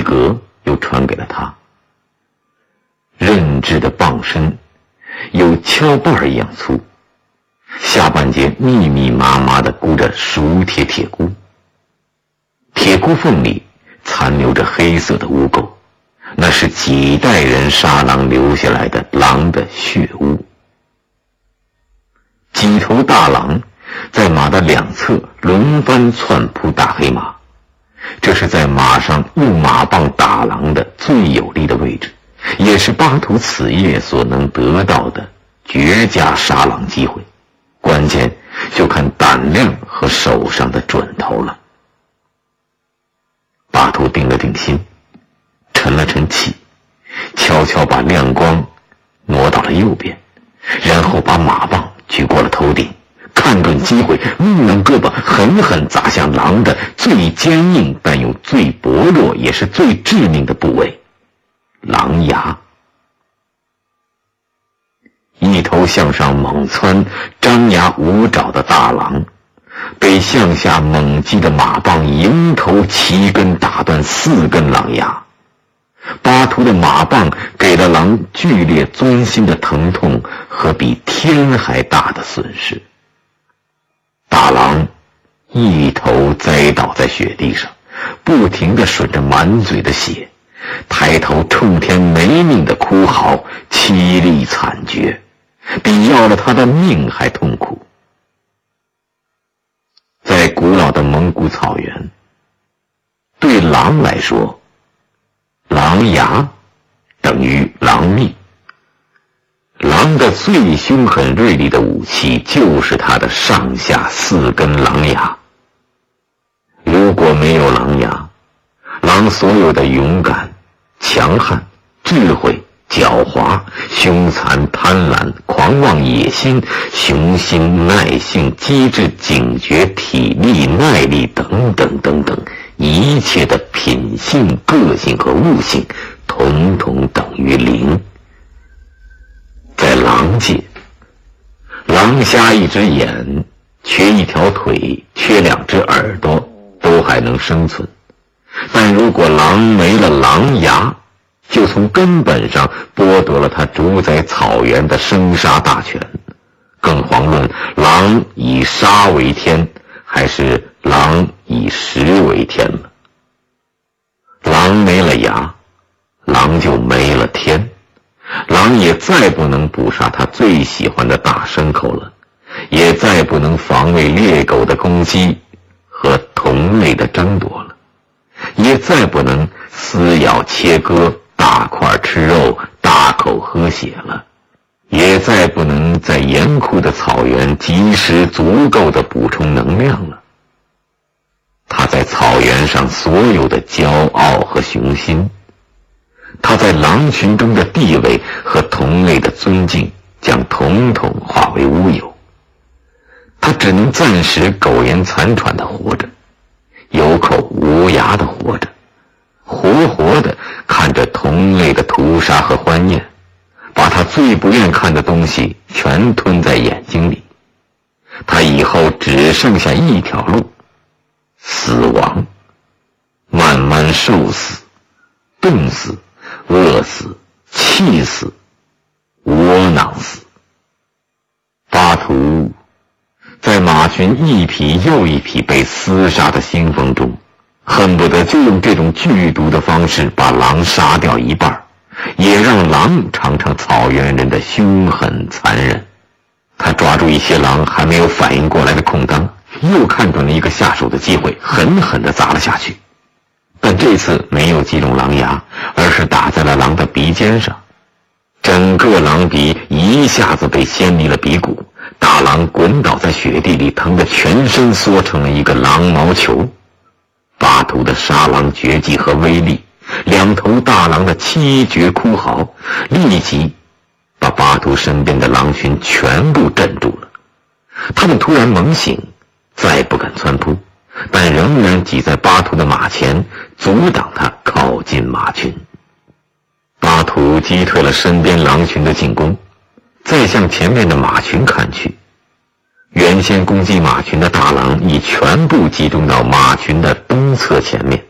格又传给了他。韧质的棒身有敲瓣一样粗，下半截密密麻麻地箍着熟铁铁箍，铁箍缝里残留着黑色的污垢，那是几代人杀狼留下来的狼的血污。几头大狼在马的两侧轮番窜扑大黑马，这是在马上用马棒打狼的最有利的位置，也是巴图此夜所能得到的绝佳杀狼机会，关键就看胆量和手上的准头了。巴图定了定心，沉了沉气，悄悄把亮光挪到了右边，然后把马棒举过了头顶，看准机会，命让胳膊狠狠砸向狼的最坚硬但又最薄弱也是最致命的部位——狼牙。一头向上猛窜、张牙舞爪的大狼，被向下猛击的马棒迎头7根打断4根狼牙。巴图的马棒给了狼剧烈钻心的疼痛和比天还大的损失。大狼一头栽倒在雪地上，不停地吮着满嘴的血，抬头冲天没命的哭嚎，凄厉惨绝，比要了他的命还痛苦。在古老的蒙古草原，对狼来说，狼牙等于狼命。狼的最凶狠锐利的武器就是它的上下4根狼牙。如果没有狼牙，狼所有的勇敢、强悍、智慧、狡猾、凶残、贪婪、狂妄、野心、雄心、耐性、机智、警觉、体力、耐力等等等等，一切的品性、个性和悟性统统等于0。在狼界，狼瞎一只眼，缺一条腿，缺2只耳朵都还能生存，但如果狼没了狼牙，就从根本上剥夺了它主宰草原的生杀大权，更遑论狼以杀为天，还是狼以食为天了。狼没了牙，狼就没了天，狼也再不能捕杀他最喜欢的大牲口了，也再不能防卫猎狗的攻击和同类的争夺了，也再不能撕咬切割、大块吃肉、大口喝血了，也再不能在严酷的草原及时足够的补充能量了。他在草原上所有的骄傲和雄心，他在狼群中的地位和同类的尊敬将统统化为乌有。他只能暂时苟延残喘地活着，有口无牙地活着，活活地看着同类的屠杀和欢宴，把他最不愿看的东西全吞在眼睛里。他以后只剩下一条路：死亡，慢慢受死，冻死，饿死，气死，窝囊死。巴图在马群一匹又一匹被厮杀的腥风中，恨不得就用这种剧毒的方式把狼杀掉一半，也让狼尝尝草原人的凶狠残忍。他抓住一些狼还没有反应过来的空当，又看准了一个下手的机会，狠狠地砸了下去。但这次没有击中狼牙，而是打在了狼的鼻尖上，整个狼鼻一下子被掀离了鼻骨，大狼滚倒在雪地里，疼得全身缩成了一个狼毛球。巴图的杀狼绝技和威力，2头大狼的凄绝哭嚎，立即把巴图身边的狼群全部镇住了。他们突然猛醒，再不敢窜扑，但仍然挤在巴图的马前，阻挡他靠近马群。巴图击退了身边狼群的进攻，再向前面的马群看去，原先攻击马群的大狼已全部集中到马群的东侧前面。